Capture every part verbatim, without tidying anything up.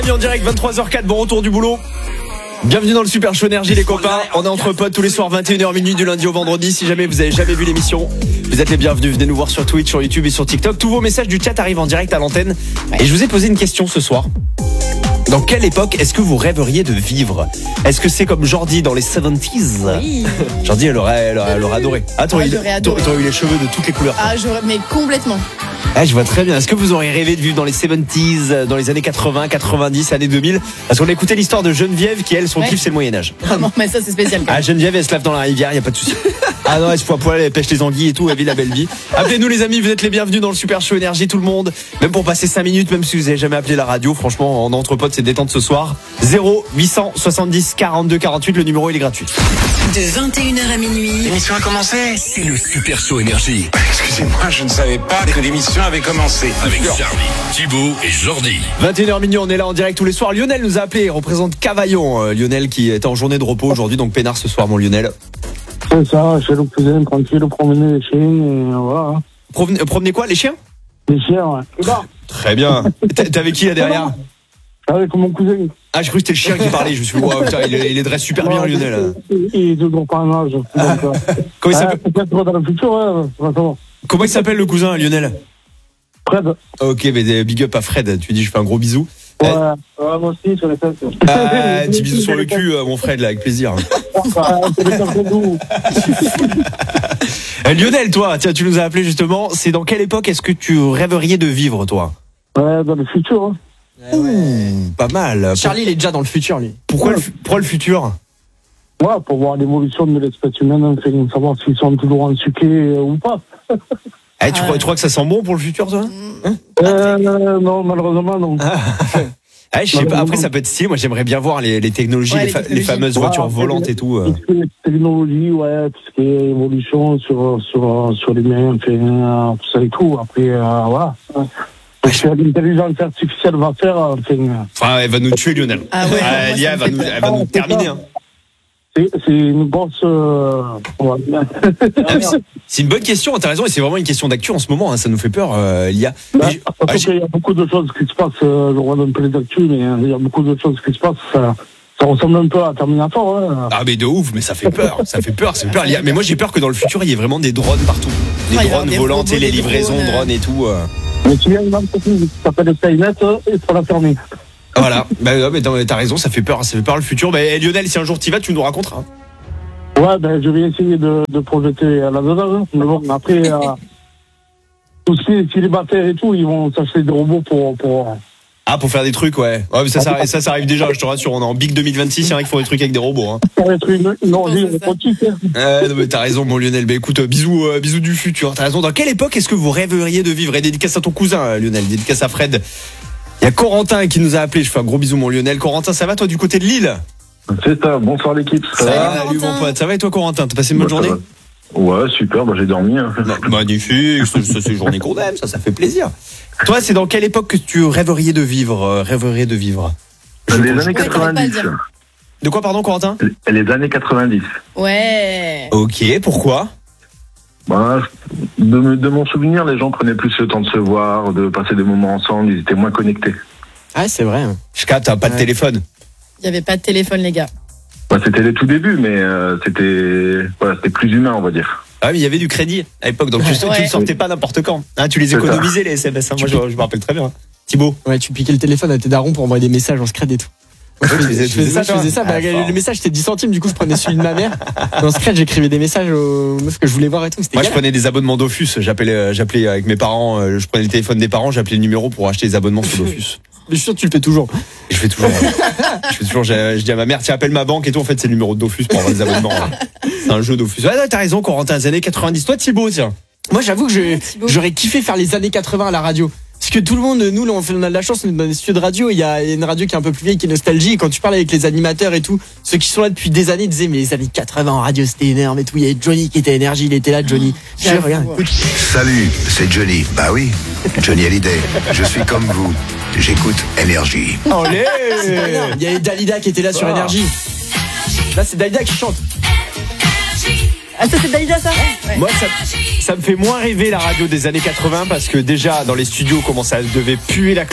En direct, vingt-trois heures zéro quatre, bon retour du boulot. Bienvenue dans le Super Show Énergie les copains. On est entre potes tous les soirs vingt et une heures minuit du lundi au vendredi. Si jamais vous avez jamais vu l'émission, vous êtes les bienvenus. Venez nous voir sur Twitch, sur YouTube et sur TikTok. Tous vos messages du chat arrivent en direct à l'antenne. Et je vous ai posé une question ce soir. Dans quelle époque est-ce que vous rêveriez de vivre? Est-ce que c'est comme Jordi dans les soixante-dix? Oui. Jordi, elle aurait, elle aurait, elle aurait adoré. Ah, t'aurais, ah, t'aurais, t'aurais eu les cheveux de toutes les couleurs. Ah, j'aurais, mais complètement. Ah, je vois très bien. Est-ce que vous auriez rêvé de vivre dans les soixante-dix, dans les années quatre-vingts, quatre-vingt-dix, années deux mille? Parce qu'on a écouté l'histoire de Geneviève qui, elle, son ouais. kiff, c'est le Moyen-Âge. Ah non, mais ça, c'est spécial. Ah, Geneviève, elle se lave dans la rivière, y a pas de souci. Ah non, elle se fout à poil, elle pêche les anguilles et tout, elle vit la belle vie. Appelez-nous, les amis, vous êtes les bienvenus dans le Super Show Énergie, tout le monde. Même pour passer cinq minutes, même si vous avez jamais appelé la radio, franchement, en entre potes, c'est détente ce soir. zéro huit cent soixante-dix quarante-deux quarante-huit, le numéro, il est gratuit. De vingt et une heures à minuit. L'émission a commencé. C'est le Super Show Énergie. Excusez-moi, je ne savais pas que l'émission avait commencé. Avec Charlie, Thibaut et Jordi. vingt et une heures minuit, on est là en direct tous les soirs. Lionel nous a appelé, il représente Cavaillon. Euh, Lionel qui est en journée de repos aujourd'hui, donc peinard ce soir, mon Lionel. C'est ça, chez le cousin, tranquille, promener les chiens, et voilà. Promener, promener quoi, les chiens? Les chiens, ouais. Bah. Très bien. T'es avec qui là derrière? Avec mon cousin. Ah, je croyais que c'était le chien qui parlait. Je me suis dit, wow, putain, il, il les dresse super bien, Lionel. Il est toujours pas en âge. Donc, Comment il s'appelle? Peut-être dans le futur, ouais. Comment il s'appelle le cousin, Lionel? Fred. Ok, mais big up à Fred. Tu dis, je fais un gros bisou. Ouais, eh, ouais moi aussi, sur les fesses. Ah, petit bisou sur le cul, mon Fred, là, avec plaisir. Lionel, toi, tiens, tu nous as appelé justement. C'est dans quelle époque est-ce que tu rêverais de vivre, toi? Ouais, dans le futur. Hein. Ouais, ouais. Mmh, pas mal. Charlie, il est déjà dans le futur, lui. Pourquoi, ouais. le, pourquoi le futur? Ouais, pour voir l'évolution de l'espèce humaine, enfin, savoir s'ils sont toujours en sucré euh, ou pas. Eh, tu, ah, crois, tu crois que ça sent bon pour le futur, toi? hein euh, Non, malheureusement, non. Ah. Ah, je sais pas. Après, ça peut être stylé. Moi, j'aimerais bien voir les, les technologies, ouais, les, fa- les, technologies. les fameuses ouais, voitures volantes et tout. Tout ce qui est technologie, ouais, tout ce qui est évolution sur, sur, sur les mains, enfin, tout ça et tout. Après, euh, voilà. Parce que l'intelligence artificielle va faire. Enfin, enfin, elle va nous tuer, Lionel. Ah ouais, ah, elle, elle, va nous, elle va nous terminer. Hein. C'est, c'est une grosse. Euh... Ouais. C'est une bonne question, t'as raison, et c'est vraiment une question d'actu en ce moment, hein, ça nous fait peur, euh, l'I A. Bah, mais, parce qu'il y a beaucoup de choses qui se passent, euh, je regarde un peu les actus, mais il y a beaucoup de choses qui se passent, ça, ça ressemble un peu à Terminator. Hein. Ah, mais de ouf, mais ça fait peur, ça fait peur, ça fait peur. L'I A. Mais moi j'ai peur que dans le futur, il y ait vraiment des drones partout. Des ah, drones des volants, et les livraisons de drones et tout. Euh. Mais tu viens une entreprise qui s'appelle Skynet, il faut la fermer. Voilà, bah, mais t'as raison, ça fait peur, ça fait peur le futur. Mais Lionel, si un jour t'y vas, tu nous raconteras. Ouais, ben je vais essayer de, de projeter là-dedans. Mais bon, après, euh, tout ce qui est célibataire et tout, ils vont s'acheter des robots pour, pour. Ah, pour faire des trucs, ouais. Ouais, mais ça, ça, ça, ça arrive déjà, je te rassure. On est en Big deux mille vingt-six, c'est vrai qu'il faut des trucs avec des robots. Hein. Ça va être une, une orgie robotique. Euh, non, mais t'as raison, mon Lionel. Bah écoute, bisous, euh, bisous du futur. T'as raison. Dans quelle époque est-ce que vous rêveriez de vivre? Et dédicace à ton cousin, Lionel. Dédicace à Fred. Il y a Corentin qui nous a appelé. Je fais un gros bisou, mon Lionel. Corentin, ça va, toi, du côté de Lille? C'est ça, bonsoir l'équipe. Ça Salut, va salut mon pote, ça va et toi Corentin? T'as passé une bonne bah, journée? Ouais, super, bah, j'ai dormi. Hein. Magnifique, ça, ça, c'est une journée qu'on aime, ça, ça fait plaisir. Toi, c'est dans quelle époque que tu rêveriez de vivre euh, Rêverais de vivre Les années quatre-vingt-dix. De quoi, pardon, Corentin? Les années quatre-vingt-dix. Ouais. Ok, pourquoi? Bah, de, de mon souvenir, les gens prenaient plus le temps de se voir, de passer des moments ensemble, ils étaient moins connectés. Ah, c'est vrai. Je capte, t'as pas ouais. de téléphone. Il n'y avait pas de téléphone, les gars. Bah, c'était les tout débuts, mais euh, c'était, voilà, c'était plus humain, on va dire. Ah, mais il y avait du crédit à l'époque, donc tu, ouais. tu ne sortais pas n'importe quand. Hein, tu les économisais, les S M S. Hein. Moi, je, je me rappelle très bien. Thibaut. Ouais, tu piquais le téléphone à tes darons pour envoyer des messages en scred et tout. Moi, je, faisais, je faisais ça, je faisais ça. Bah, ah, le message c'était dix centimes, du coup je prenais celui de ma mère. En scred, j'écrivais des messages aux meufs que je voulais voir et tout. Moi, galère. Je prenais des abonnements Dofus. J'appelais, j'appelais avec mes parents. Je prenais le téléphone des parents, j'appelais le numéro pour acheter des abonnements sur Dofus. Mais je suis sûr que tu le fais toujours. Je fais toujours. je fais toujours. Je, je dis à ma mère, tiens, appelle ma banque et tout. En fait, c'est le numéro de Dofus pour avoir des abonnements. C'est un jeu Dofus. Ouais, t'as raison, Corentin, les années quatre-vingt-dix. Toi, Thibaut, tiens. Moi, j'avoue que je, j'aurais kiffé faire les années quatre-vingts à la radio. Parce que tout le monde, nous, on, fait, on a de la chance, on est dans des studios de radio. Il y a une radio qui est un peu plus vieille, qui est Nostalgie. Et quand tu parles avec les animateurs et tout, ceux qui sont là depuis des années, ils disaient, mais les années quatre-vingts en radio, c'était énorme et tout. Il y avait Johnny qui était énergie, il était là, Johnny. Je dis, regarde, écoute. Salut, c'est Johnny. Bah oui, Johnny Hallyday. Je suis comme vous. J'écoute Énergie. Allez, il y avait Dalida qui était là sur Énergie. Là, c'est Dalida qui chante. Ah, ça, c'est Dalida, ça? Ouais. Moi, ça, ça me fait moins rêver la radio des années quatre-vingts parce que déjà, dans les studios, comment ça devait puer la clope.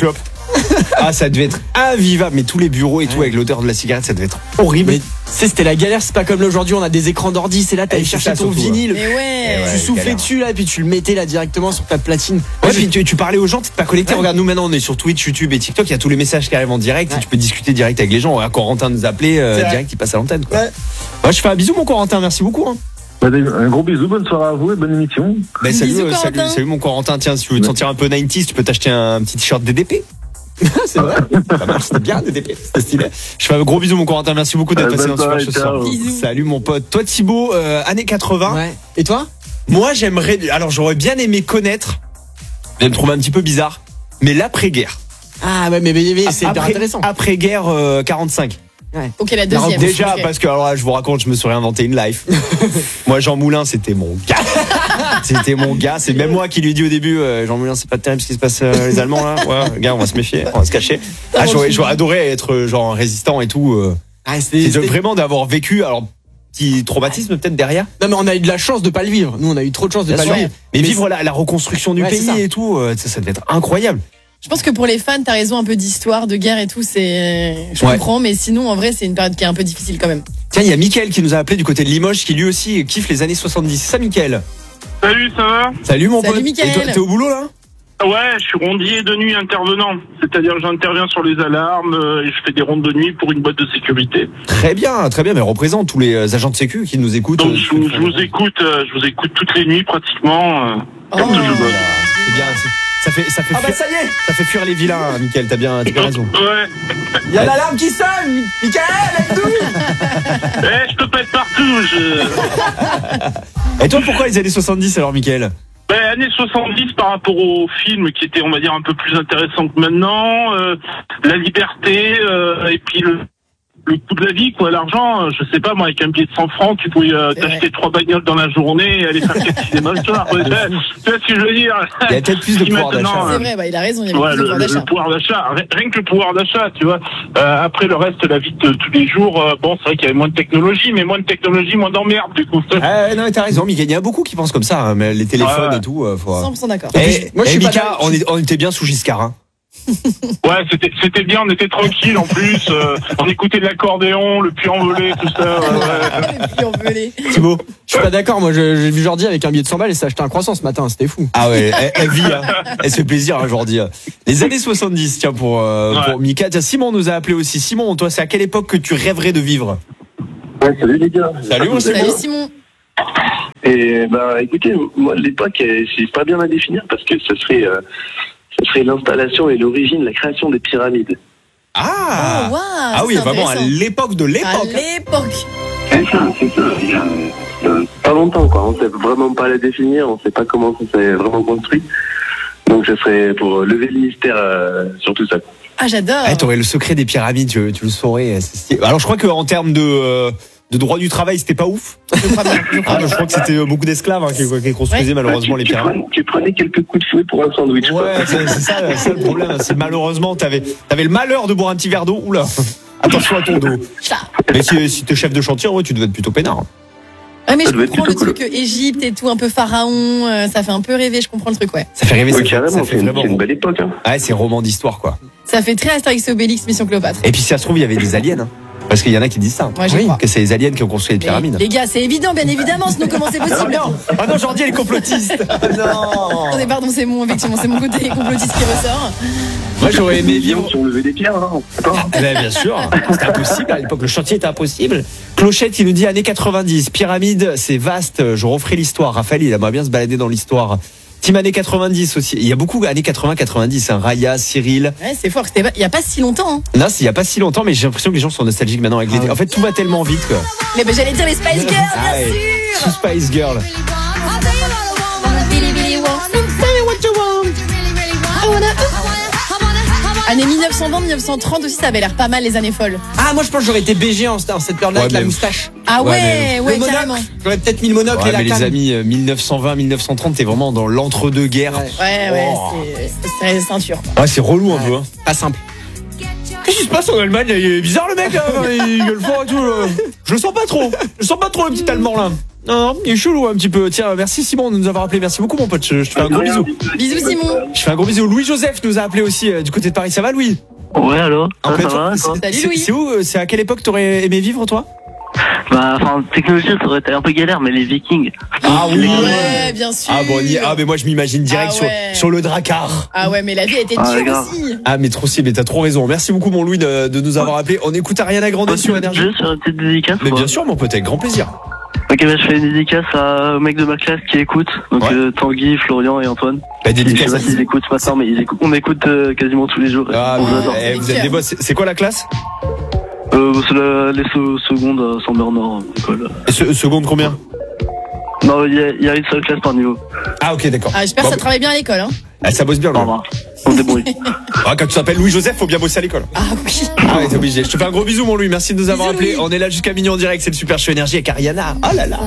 Ah, ça devait être invivable, mais tous les bureaux et tout, Ouais. avec l'odeur de la cigarette, ça devait être horrible. Mais tu sais, c'était la galère, c'est pas comme là aujourd'hui, on a des écrans d'ordi, c'est là, t'allais Eh, c'est chercher ça, ton surtout, vinyle, Mais ouais. ouais. tu soufflais galère. dessus là, et puis tu le mettais là directement sur ta platine. Ouais, Moi, puis j'ai- tu, tu parlais aux gens, t'es pas connecté. Ouais. Regarde, nous maintenant, on est sur Twitch, YouTube et TikTok. Il y a tous les messages qui arrivent en direct. Ouais. Et tu peux discuter direct avec les gens. Ouais, Corentin nous appelait euh, C'est vrai. direct, il passe à l'antenne. Quoi. Ouais. Ouais, je fais un bisou, mon Corentin. Merci beaucoup. Hein. Bah, un gros bisou, bonne soirée à vous et bonne émission. Bah, salut, Bisous, euh, salut, Corentin. salut, mon Corentin. Tiens, si tu veux te sentir un peu nineties, tu peux t'acheter un petit t-shirt D D P. c'est vrai. Pas mal, c'était bien D D P. C'était stylé. Je fais un gros bisou, mon Corentin. Merci beaucoup d'être Ouais, passé bonne dans Super soirée, Show ce soir. ciao. Bisous. Salut, mon pote. Toi, Thibaut, euh, années quatre-vingts. Ouais. Et toi? Moi, j'aimerais. Alors, j'aurais bien aimé connaître. Vous allez me trouver un petit peu bizarre. Mais l'après-guerre. Ah ouais, mais, mais, mais c'est hyper Après- intéressant. Après-guerre euh, quarante-cinq. Ok, la deuxième. Déjà, Ok. parce que alors là, je vous raconte, je me suis réinventé une life. Moi, Jean Moulin, c'était mon gars. C'était mon gars. C'est même moi qui lui ai dit au début, euh, Jean Moulin, c'est pas terrible ce qui se passe euh, les Allemands là. Ouais, gars, on va se méfier, on va se cacher. Ah, j'aurais, j'aurais adoré être euh, genre résistant et tout. Euh. Ah, c'était- C'est de- c'était- vraiment d'avoir vécu. Alors, petit traumatisme peut-être derrière. Non mais on a eu de la chance de pas le vivre. Nous on a eu trop de chance de Bien pas sûr. le vivre. Mais, Mais vivre la, la reconstruction du Ouais, c'est pays ça. et tout, euh, ça, ça devait être incroyable. Je pense que pour les fans, t'as raison, un peu d'histoire, de guerre et tout, c'est. Je Ouais. comprends, mais sinon, en vrai, c'est une période qui est un peu difficile quand même. Tiens, il y a Mickaël qui nous a appelé du côté de Limoges, qui lui aussi kiffe les années soixante-dix. C'est ça, Mickaël? Salut, ça va? Salut, mon Salut, pote. Mickaël. Et toi, t'es au boulot là? Ouais, je suis rondier de nuit intervenant. C'est-à-dire que j'interviens sur les alarmes euh, et je fais des rondes de nuit pour une boîte de sécurité. Très bien, très bien. Mais représente tous les euh, agents de sécu qui nous écoutent. Donc euh, je, vous- je vous écoute, euh, je vous écoute toutes les nuits pratiquement. euh, Oh. quand je bosse. C'est bien. c'est- Ça fait, ça fait Ah bah fuir, ça y est, ça fait fuir les vilains, hein, Mickaël. T'as bien, t'as bien raison. Ouais. il y a l'alarme qui sonne. Mickaël, aide-nous. Eh, je te pète partout. Je... Et toi, pourquoi les années soixante-dix alors, Mickaël? Ben, années soixante-dix par rapport aux films qui étaient, on va dire, un peu plus intéressants que maintenant. euh, la liberté euh, et puis le, le coût de la vie, quoi. L'argent, euh, je sais pas, moi, avec un billet de cent francs, tu pouvais euh, C'est t'acheter trois bagnoles dans la journée et aller faire quatre cinémas le soir. Ouais, tu vois tu vois ce que je veux dire? Il y a peut-être plus de Qui pouvoir maintenant, d'achat. C'est vrai, bah, il a raison, il y a Ouais, plus de le, pouvoir le- d'achat. le pouvoir d'achat, rien rien que le pouvoir d'achat, tu vois. Euh, après le reste, la vie de tous les jours, euh, bon, c'est vrai qu'il y avait moins de technologie, mais moins de technologie, moins d'emmerde, du coup. Ah, ouais, non, mais t'as raison, Mickaël. Il y a beaucoup qui pensent comme ça, hein, mais les téléphones Ouais. et tout. Euh, faut... cent pour cent d'accord. Eh, Moi, je eh, suis pas Mika, d'accord. on, est- on était bien sous Giscard. Hein. Ouais, c'était c'était bien, on était tranquille en plus, euh, on écoutait de l'accordéon, le puits envolé, tout ça. ouais, ouais. Et puis on veut les. Thibaut. Je suis pas d'accord. Moi je- j'ai vu Jordi avec un billet de cent balles et s'est acheté un croissant ce matin. C'était fou. Ah ouais, elle, elle vit, hein. Elle se fait plaisir aujourd'hui. Les années soixante-dix, tiens, pour, euh, Ouais. pour Mika. Tiens, Simon nous a appelé aussi. Simon, toi, c'est à quelle époque que tu rêverais de vivre? Ouais, salut les gars. Salut, mon Salut Simon. Et bah écoutez, moi l'époque, euh, c'est pas bien à définir parce que ce serait, euh, ce serait l'installation et l'origine, la création des pyramides. Ah Oh, waouh, Ah oui, c'est vraiment à intéressant. l'époque de À l'époque. l'époque. C'est ça, c'est ça. Il y a, il y a pas longtemps, quoi. On sait vraiment pas la définir, on sait pas comment ça s'est vraiment construit. Donc ce serait pour lever le mystère euh, sur tout ça. Ah, j'adore. Eh, t'aurais le secret des pyramides, tu, tu le saurais. c'est stylé. Alors, je crois qu'en termes de, euh, de droit du travail, c'était pas ouf. Je crois bien, je crois Ah, bien. je crois que c'était euh, beaucoup d'esclaves hein, qui, qui construisaient Ouais. malheureusement tu, les tu pyramides. prenais, tu prenais quelques coups de fouet pour un sandwich. quoi. Ouais, c'est c'est ça, c'est ça le problème. C'est malheureusement, t'avais avais le malheur de boire un petit verre d'eau. Oula, attention à ton dos. Chat. Mais si, si t'es chef de chantier, ouais, tu devais être plutôt peinard. Ouais, mais Ça je devait être comprends le plutôt truc Égypte et tout, un peu pharaon, euh, ça fait un peu rêver, je comprends le truc, ouais. Ça fait rêver, Ouais, ça, fait- carrément, ça c'est fait une, vraiment. c'est une belle époque. Hein. Ouais, c'est roman d'histoire, quoi. Ça fait très Astérix et Obélix, Mission Cléopâtre. Et puis, si ça se trouve, il y avait des aliens. Hein. Parce qu'il y en a qui disent ça. Moi, j'y crois. Que c'est les aliens qui ont construit les Mais, pyramides. les gars, c'est évident, bien évidemment, sinon comment c'est possible? non, ah non, Jordi, elle est complotiste. non. Attendez, pardon, c'est mon, effectivement, c'est mon côté complotiste qui ressort. Moi, j'aurais aimé vivre. Si on levait des pierres, hein, on sait pas. Eh ben, bien sûr, c'était impossible à l'époque, le chantier était impossible. Clochette, il nous dit années quatre-vingt-dix, pyramide, c'est vaste, je referai l'histoire. Raphaël, il aimerait bien se balader dans l'histoire. Team années quatre-vingt-dix aussi, il y a beaucoup années quatre-vingts quatre-vingt-dix, hein. Raya, Cyril. Ouais, c'est fort, c'était pas- il y a pas si longtemps, hein. Non, c'est il y a pas si longtemps, mais j'ai l'impression que les gens sont nostalgiques maintenant avec les... Ah ouais. En fait, tout va tellement vite, quoi. Mais ben, j'allais dire les Spice Girls, bien Ah ouais. sûr! Sous Spice Girl. Années mille neuf cent vingt mille neuf cent trente aussi, ça avait l'air pas mal, les années folles. Ah moi je pense que j'aurais été B G en, en cette période-là Ouais, avec la mais- moustache. Ah Ouais, ouais, mais- ouais, Le monocle. carrément. J'aurais peut-être mis le monocle Ouais, et la mais les canne. amis, euh, mille neuf cent vingt mille neuf cent trente, t'es vraiment dans l'entre-deux-guerres. Ouais. Ouais, ouais, Oh. c'est- c'est la ceinture, quoi. Ouais, c'est relou un peu. Hein. Pas simple. Qu'est-ce qui se passe en Allemagne? Il est bizarre le mec, là. Il gueule fort et tout. là. Je le sens pas trop. Je le sens pas trop le petit Allemand là. Non, il est chelou un petit peu. Tiens, merci Simon de nous avoir appelé. Merci beaucoup mon pote. Je, je te fais un gros bisou. Bisous Simon. Je fais un gros bisou. Louis-Joseph nous a appelé aussi euh, du côté de Paris. Ça va Louis? Ouais, allô En ça, fait, ça va, c'est- toi Salut, c'est- Louis. C'est où euh, C'est à quelle époque t'aurais aimé vivre toi? Bah, enfin, technologie, ça aurait été un peu galère, mais les Vikings. Ah oui. Ouais, bien sûr. Ah bon, on y est. Ah mais moi je m'imagine direct Ah ouais. sur, sur le Drakkar. Ah ouais, mais la vie a été Ah, dure grave. aussi. Ah mais trop si, mais t'as trop raison. Merci beaucoup mon Louis de, de nous avoir appelé. On écoute Ariana Grande sur Énergie. Juste sur une petite dédicace. Mais ou pas bien sûr mon pote, avec grand plaisir. Ok, bah, je fais une dédicace à, aux mecs de ma classe qui écoutent. Donc, Ouais. euh, Tanguy, Florian et Antoine. La Je sais dédicace pas à s'ils écoutent maintenant, mais ils écoutent, on écoute euh, quasiment tous les jours. Ah, on vous adore. eh, vous êtes des boss. C'est- C'est quoi la classe? Euh, c'est la- les se- secondes à Saint-Bernard, l'école. Et se- Seconde combien? Non, il y, a- il y a une seule classe par niveau. Ah ok d'accord. Ah, j'espère Bon, que ça travaille bien à l'école. Hein. ah, ça bosse bien Au là. revoir. On se débrouille. Ah, quand tu t'appelles Louis-Joseph, faut bien bosser à l'école. Ah oui. Ah ouais, t'es obligé. Je te fais un gros bisou mon Louis. Merci de nous avoir Bisous, appelé. Louis. On est là jusqu'à minuit en direct. C'est le Super Show Énergie avec Ariana. Oh là là.